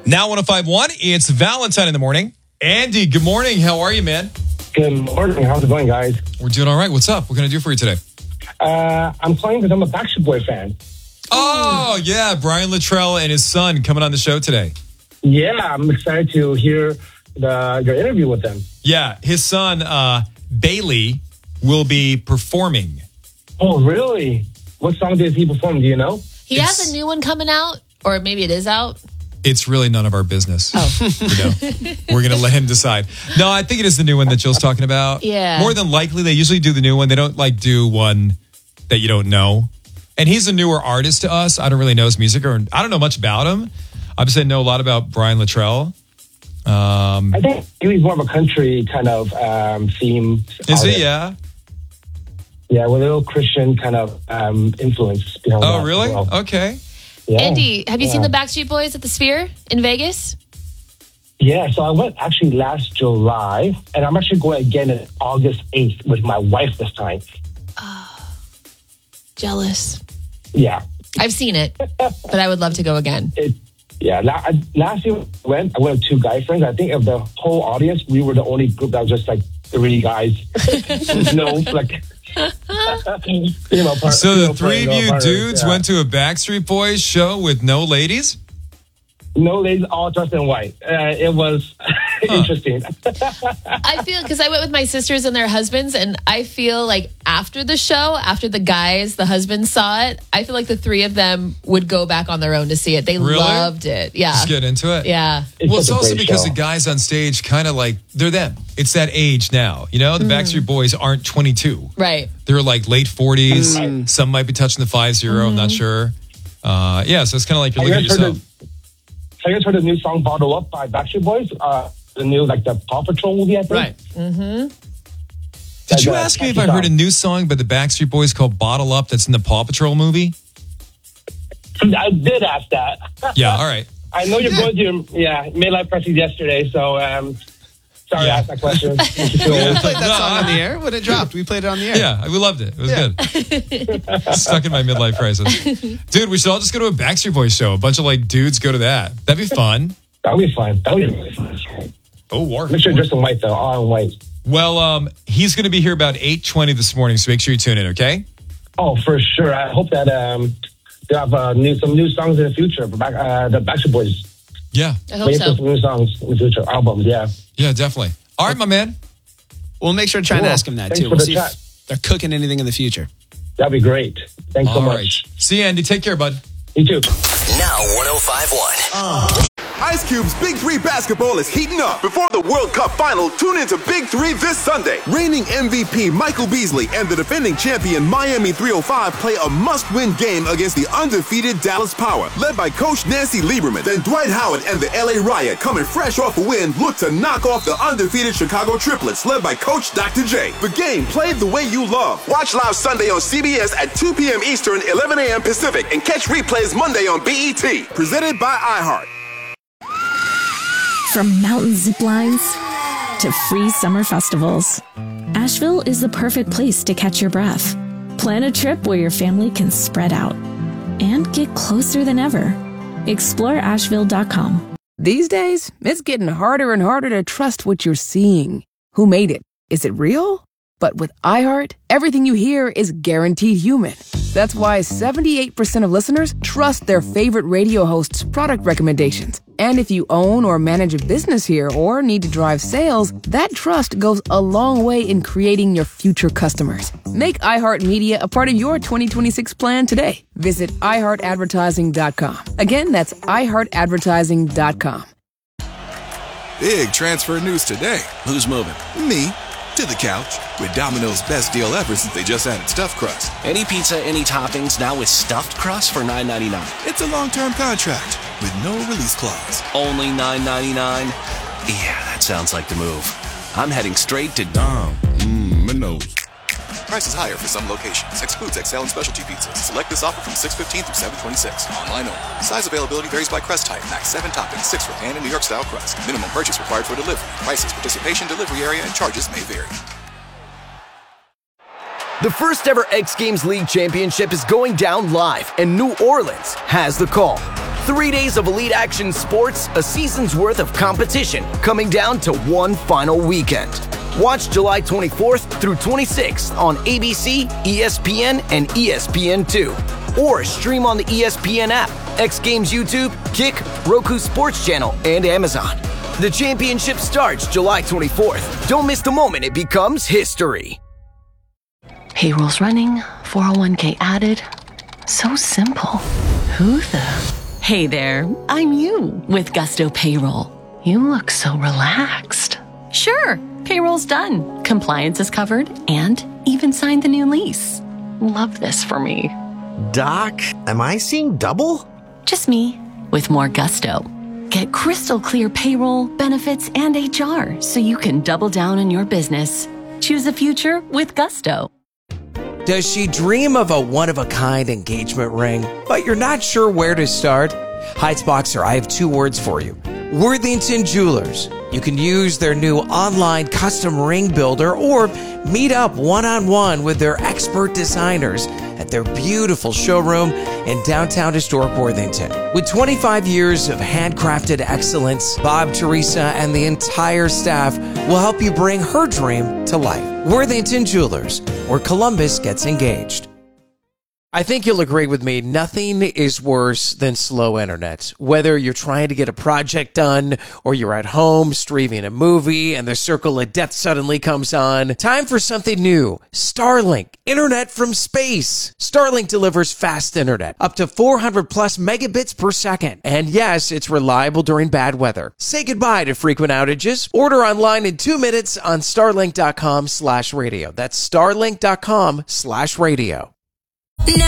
Now 105.1, it's Valentine in the morning. Andy, good morning. How are you, man? Good morning. How's it going, guys? We're doing all right. What's up? What can I do for you today? I'm calling because I'm a Backstreet Boy fan. Oh, yeah. Brian Littrell and his son coming on the show today. Yeah, I'm excited to hear your interview with them. Yeah, his son, Bailey, will be performing. Oh, really? What song did he perform? Do you know? He has a new one coming out, or maybe it is out. It's really none of our business. Oh. We're going to let him decide. No, I think it is the new one that Jill's talking about. Yeah. More than likely, they usually do the new one. They don't do one that you don't know. And he's a newer artist to us. I don't really know his music, or I don't know much about him. I just know a lot about Brian Littrell. I think he's more of a country kind of theme. Is he? Yeah. Yeah, with a little Christian kind of influence behind that. Oh, really? Well. Okay. Yeah. Andy, have you seen the Backstreet Boys at the Sphere in Vegas? Yeah, so I went actually last July, and I'm actually going again on August 8th with my wife this time. Oh, jealous. Yeah. I've seen it, but I would love to go again. Last year I went with two guy friends. I think of the whole audience, we were the only group that was just like three guys. So the three of you dudes went to a Backstreet Boys show with no ladies? No ladies, all dressed in white. It was interesting. I feel, because I went with my sisters and their husbands, and I feel like after the show, after the husbands saw it, I feel like the three of them would go back on their own to see it. They loved it. Yeah. Just get into it? Yeah. It's also because the guys on stage kind of like, they're them. It's that age now. You know, the Backstreet Boys aren't 22. Right. They're like late 40s. Some might be touching the 50. I'm not sure. So it's kind of like you're looking at yourself. Have you guys heard the new song Bottle Up by Backstreet Boys? The new, the Paw Patrol movie, I think? Right. Mm-hmm. Did you ask me if I heard a new song by the Backstreet Boys called Bottle Up that's in the Paw Patrol movie? I did ask that. Yeah, all right. I know you're going to midlife crisis yesterday, so sorry I asked that question. We played that song on the air when it dropped. We played it on the air. Yeah, we loved it. It was good. Stuck in my midlife crisis. Dude, we should all just go to a Backstreet Boys show. A bunch of dudes go to that. That'd be fun. That would be fun. That would be really fun. Oh, war. Make sure you're dressed in white, though. All in white. Well, he's going to be here about 8:20 this morning, so make sure you tune in, okay? Oh, for sure. I hope that they have some new songs in the future for the Backstreet Boys. Yeah. I hope so. Some new songs in the future, albums, yeah. Yeah, definitely. All right, my man. We'll make sure to try and ask him that, Thanks too. for We'll the see chat. if they're cooking anything in the future. That'd be great. Thanks so All much. right. See you, Andy. Take care, bud. You too. Now 105.1. Ice Cube's Big 3 basketball is heating up. Before the World Cup final, tune into Big 3 this Sunday. Reigning MVP Michael Beasley and the defending champion Miami 305 play a must-win game against the undefeated Dallas Power. Led by Coach Nancy Lieberman, then Dwight Howard and the LA Riot, coming fresh off a win, look to knock off the undefeated Chicago Triplets, led by Coach Dr. J. The game played the way you love. Watch live Sunday on CBS at 2 p.m. Eastern, 11 a.m. Pacific, and catch replays Monday on BET. Presented by iHeart. From mountain zip lines to free summer festivals, Asheville is the perfect place to catch your breath. Plan a trip where your family can spread out and get closer than ever. Explore Asheville.com. These days, it's getting harder and harder to trust what you're seeing. Who made it? Is it real? But with iHeart, everything you hear is guaranteed human. That's why 78% of listeners trust their favorite radio hosts' product recommendations. And if you own or manage a business here or need to drive sales, that trust goes a long way in creating your future customers. Make iHeartMedia a part of your 2026 plan today. Visit iHeartAdvertising.com. Again, that's iHeartAdvertising.com. Big transfer news today. Who's moving? Me. To the couch with Domino's best deal ever since they just added stuffed crust. Any pizza, any toppings, now with stuffed crust for $9.99. It's a long-term contract with no release clause. Only $9.99? Yeah, that sounds like the move. I'm heading straight to Domino's. Price is higher for some locations. Excludes XL and specialty pizzas. Select this offer from 6/15 through 7/26. Online only. Size availability varies by crust type. Max 7 toppings, 6 for pan and New York style crust. Minimum purchase required for delivery. Prices, participation, delivery area, and charges may vary. The first ever X Games League Championship is going down live, and New Orleans has the call. 3 days of elite action sports, a season's worth of competition coming down to one final weekend. Watch July 24th through 26th on ABC, ESPN, and ESPN2. Or stream on the ESPN app, X Games YouTube, Kick, Roku Sports Channel, and Amazon. The championship starts July 24th. Don't miss the moment it becomes history. Payroll's running, 401k added. So simple. Who the? Hey there, I'm you with Gusto Payroll. You look so relaxed. Sure, payroll's done. Compliance is covered and even signed the new lease. Love this for me. Doc, am I seeing double? Just me with more Gusto. Get crystal clear payroll, benefits, and HR so you can double down on your business. Choose a future with Gusto. Does she dream of a one-of-a-kind engagement ring, but you're not sure where to start? Heights Boxer, I have 2 words for you. Worthington Jewelers. You can use their new online custom ring builder or meet up one-on-one with their expert designers at their beautiful showroom in downtown historic Worthington. With 25 years of handcrafted excellence, Bob, Teresa, and the entire staff will help you bring her dream to life. Worthington Jewelers, where Columbus gets engaged. I think you'll agree with me, nothing is worse than slow internet. Whether you're trying to get a project done or you're at home streaming a movie and the circle of death suddenly comes on, time for something new. Starlink, internet from space. Starlink delivers fast internet, up to 400 plus megabits per second. And yes, it's reliable during bad weather. Say goodbye to frequent outages. Order online in 2 minutes on starlink.com/radio. That's starlink.com/radio. Now